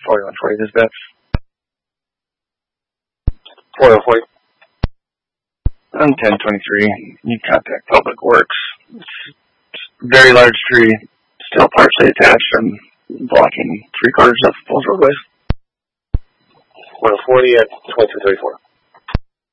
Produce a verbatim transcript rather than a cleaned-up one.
forty-one forty dispatch. forty-one forty. On ten twenty-three, you contact Public Works. It's a very large tree, still partially attached and blocking three quarters of both roadways. one forty at twenty-two thirty-four.